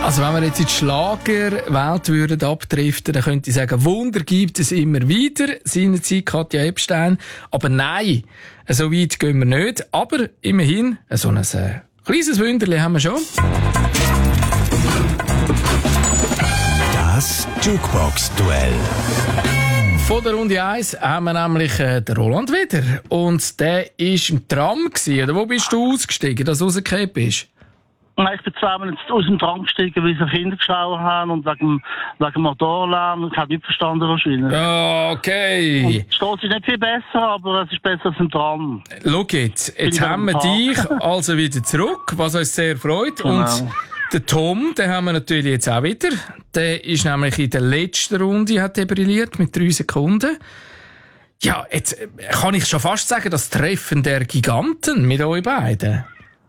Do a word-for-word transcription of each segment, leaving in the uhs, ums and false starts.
Also wenn wir jetzt in die Schlagerwelt würden abdriften, dann könnte ich sagen, Wunder gibt es immer wieder. Seinerzeit Katja Epstein. Aber nein, so weit gehen wir nicht. Aber immerhin, so ein äh, kleines Wunderli haben wir schon. Das Jukebox-Duell. Von der Runde eins haben wir nämlich äh, den Roland wieder. Und der war im Tram gewesen. Oder wo bist du ausgestiegen, dass du rausgefallen bist? Nein, ich bin zweimal aus dem Tram gestiegen, weil sie Kinder geschaut haben und wegen, wegen dem Motorlärm. Ich habe nicht verstanden wahrscheinlich. Okay. Die Stoß ist nicht viel besser, aber es ist besser als im Tram. Schau jetzt, jetzt haben wir dich also wieder zurück, was uns sehr freut. Genau. Und den Tom, den haben wir natürlich jetzt auch wieder. Der ist nämlich in der letzten Runde hat er brilliert mit drei Sekunden. Ja, jetzt kann ich schon fast sagen, das Treffen der Giganten mit euch beiden.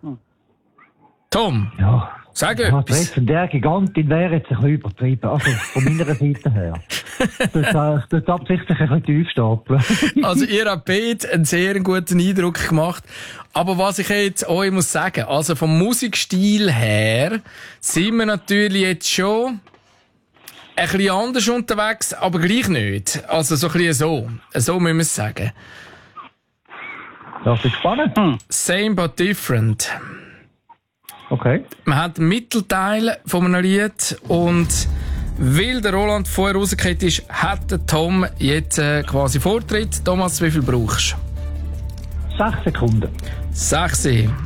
Tom, ja, sag ja, etwas. Treffen der Gigantin wäre jetzt ein bisschen übertrieben. Also von meiner Seite her. Das ist äh, absichtlich ein bisschen tief stapeln. Also ihr habt beide einen sehr guten Eindruck gemacht. Aber was ich jetzt euch muss sagen, also vom Musikstil her sind wir natürlich jetzt schon ein bisschen anders unterwegs, aber gleich nicht. Also so ein bisschen so. So müssen wir es sagen. Das ist spannend. Hm. Same but different. Okay. Man hat einen Mittelteil von einem Lied und weil der Roland vorher rausgekehrt ist, hat der Tom jetzt äh, quasi Vortritt. Thomas, wie viel brauchst du? Sechs Sekunden. Sechs.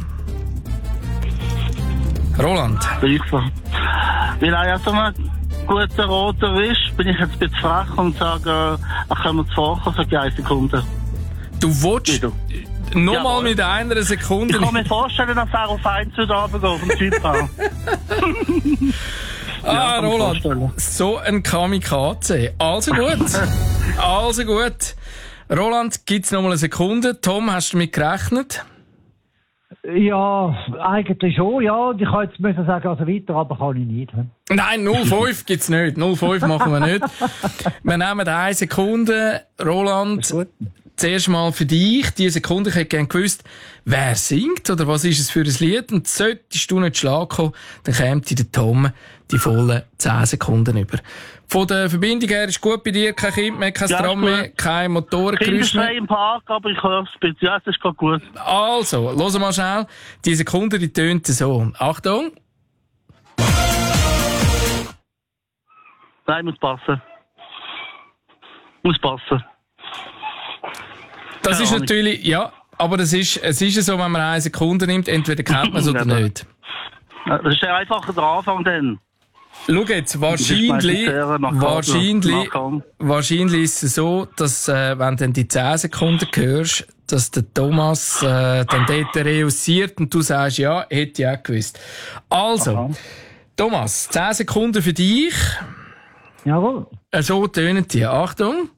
Roland. Weil er ja so ein guter Roter ist, bin ich jetzt ein bisschen frech und sage, ach, können wir zuvor für eine Sekunde. Du willst nochmal mit einer Sekunde... Ich kann mir vorstellen, dass er auf eins wieder runtergeht, vom Typ an. Ah, ja, Roland, so ein Kamikaze. Also gut. Also gut. Roland, gibt's noch mal eine Sekunde. Tom, hast du damit gerechnet? Ja, eigentlich schon, ja. Ich kann jetzt müssen sagen, also weiter, aber kann ich nicht. He? Nein, null Komma fünf gibt's nicht. null Komma fünf machen wir nicht. Wir nehmen eine Sekunde. Roland, zuerst mal für dich. Diese Sekunde, ich hätte gerne gewusst, wer singt oder was ist es für ein Lied. Und solltest du nicht schlagen kommen, dann käme dir der Tom die vollen zehn Sekunden über. Von der Verbindung her ist gut bei dir, kein Kind mehr, kein ja, Tram mehr, kein Motorengeräusch mehr. Ich bin im Park, aber ich höre es bitte. Ja, das ist gerade gut. Also, hören mal schnell. Die Sekunde, die tönt so. Achtung. Nein, muss passen. Muss passen. Das Keine ist Ahnung. Natürlich, ja, aber das ist, es ist so, wenn man eine Sekunde nimmt, entweder kennt man es oder nicht. Das ist ja einfacher der Anfang dann. Schau jetzt, wahrscheinlich, wahrscheinlich, wahrscheinlich ist es so, dass, äh, wenn du dann die zehn Sekunden hörst, dass der Thomas, äh, dann dort reüssiert und du sagst, ja, hätte ich auch gewusst. Also, aha. Thomas, zehn Sekunden für dich. Jawohl. So tönen die. Achtung.